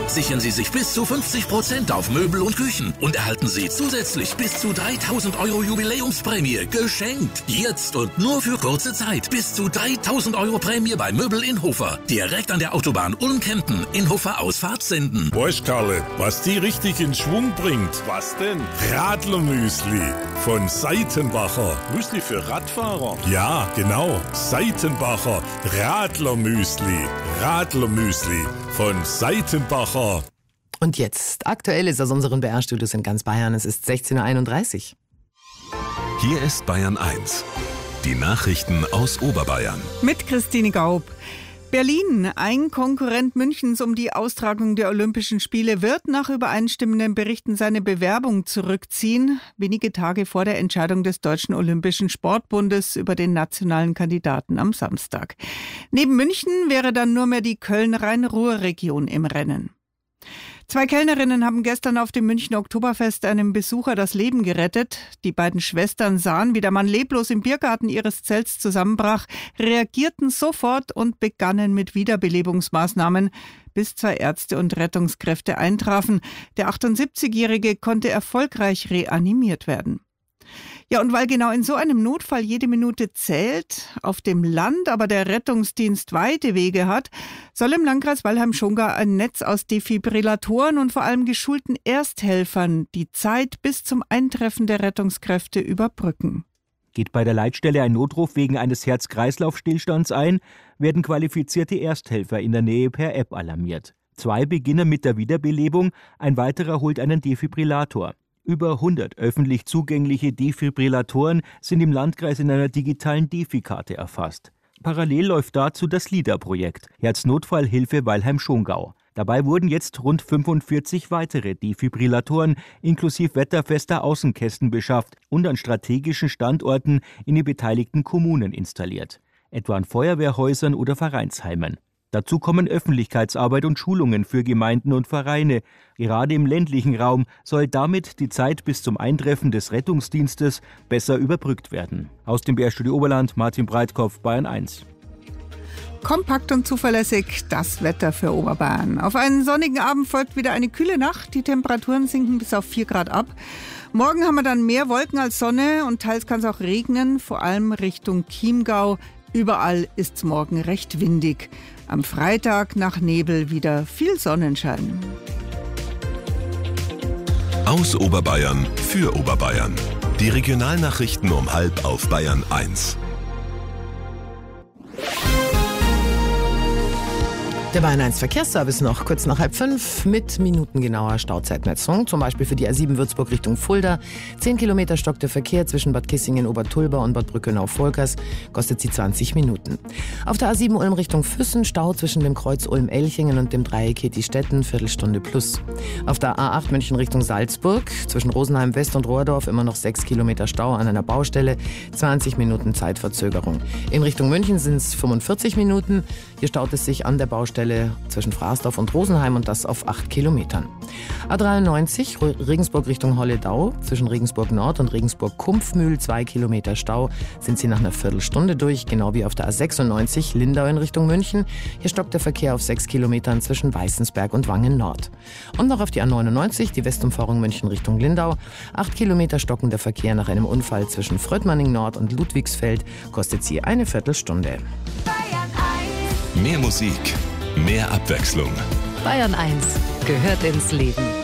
Sichern Sie sich bis zu 50% auf Möbel und Küchen und erhalten Sie zusätzlich bis zu 3.000 € Jubiläumsprämie geschenkt. Jetzt und nur für kurze Zeit. Bis zu 3.000 € Prämie bei Möbel in Hofer. Direkt an der Autobahn Ulm-Kempen in Hofer Ausfahrt senden. Weißt Karle, was die richtig in Schwung bringt? Was denn? Radlermüsli von Seitenbacher. Müsli für Radfahrer? Ja, genau. Seitenbacher Radlermüsli. Radlermüsli von Seitenbacher. Und jetzt, aktuell ist aus unseren BR-Studios in ganz Bayern. Es ist 16:31 Uhr. Hier ist Bayern 1. Die Nachrichten aus Oberbayern. Mit Christine Gaub. Berlin, ein Konkurrent Münchens um die Austragung der Olympischen Spiele, wird nach übereinstimmenden Berichten seine Bewerbung zurückziehen, wenige Tage vor der Entscheidung des Deutschen Olympischen Sportbundes über den nationalen Kandidaten am Samstag. Neben München wäre dann nur mehr die Köln-Rhein-Ruhr-Region im Rennen. 2 Kellnerinnen haben gestern auf dem Münchner Oktoberfest einem Besucher das Leben gerettet. Die beiden Schwestern sahen, wie der Mann leblos im Biergarten ihres Zelts zusammenbrach, reagierten sofort und begannen mit Wiederbelebungsmaßnahmen, bis 2 Ärzte und Rettungskräfte eintrafen. Der 78-Jährige konnte erfolgreich reanimiert werden. Ja, und weil genau in so einem Notfall jede Minute zählt, auf dem Land aber der Rettungsdienst weite Wege hat, soll im Landkreis Weilheim-Schongau ein Netz aus Defibrillatoren und vor allem geschulten Ersthelfern die Zeit bis zum Eintreffen der Rettungskräfte überbrücken. Geht bei der Leitstelle ein Notruf wegen eines Herz-Kreislauf-Stillstands ein, werden qualifizierte Ersthelfer in der Nähe per App alarmiert. 2 beginnen mit der Wiederbelebung, ein weiterer holt einen Defibrillator. Über 100 öffentlich zugängliche Defibrillatoren sind im Landkreis in einer digitalen Defi-Karte erfasst. Parallel läuft dazu das LIDA-Projekt, Herznotfallhilfe Weilheim-Schongau. Dabei wurden jetzt rund 45 weitere Defibrillatoren inklusive wetterfester Außenkästen beschafft und an strategischen Standorten in den beteiligten Kommunen installiert, etwa an Feuerwehrhäusern oder Vereinsheimen. Dazu kommen Öffentlichkeitsarbeit und Schulungen für Gemeinden und Vereine. Gerade im ländlichen Raum soll damit die Zeit bis zum Eintreffen des Rettungsdienstes besser überbrückt werden. Aus dem BR-Studio Oberland, Martin Breitkopf, Bayern 1. Kompakt und zuverlässig das Wetter für Oberbayern. Auf einen sonnigen Abend folgt wieder eine kühle Nacht. Die Temperaturen sinken bis auf 4 Grad ab. Morgen haben wir dann mehr Wolken als Sonne und teils kann es auch regnen, vor allem Richtung Chiemgau. Überall ist es morgen recht windig. Am Freitag nach Nebel wieder viel Sonnenschein. Aus Oberbayern für Oberbayern. Die Regionalnachrichten um 4:30 auf Bayern 1. Der Bayern 1 Verkehrsservice noch kurz nach 4:30 mit minutengenauer Stauzeitmessung. Zum Beispiel für die A7 Würzburg Richtung Fulda. 10 Kilometer stockt der Verkehr zwischen Bad Kissingen-Obertulba und Bad Brückenau-Volkers. Kostet sie 20 Minuten. Auf der A7 Ulm Richtung Füssen Stau zwischen dem Kreuz Ulm-Elchingen und dem Dreieck Heti-Stetten, Viertelstunde plus. Auf der A8 München Richtung Salzburg zwischen Rosenheim West und Rohrdorf immer noch 6 Kilometer Stau an einer Baustelle. 20 Minuten Zeitverzögerung. In Richtung München sind es 45 Minuten. Hier staut es sich an der Baustelle zwischen Fraßdorf und Rosenheim und das auf 8 Kilometern. A93 Regensburg Richtung Holledau zwischen Regensburg Nord und Regensburg Kumpfmühl 2 Kilometer Stau sind sie nach einer Viertelstunde durch, genau wie auf der A96 Lindau in Richtung München. Hier stockt der Verkehr auf 6 Kilometern zwischen Weißensberg und Wangen Nord. Und noch auf die A99 die Westumfahrung München Richtung Lindau. 8 Kilometer stockender Verkehr nach einem Unfall zwischen Fröttmanning Nord und Ludwigsfeld kostet sie eine Viertelstunde. Mehr Musik, mehr Abwechslung. Bayern 1 gehört ins Leben.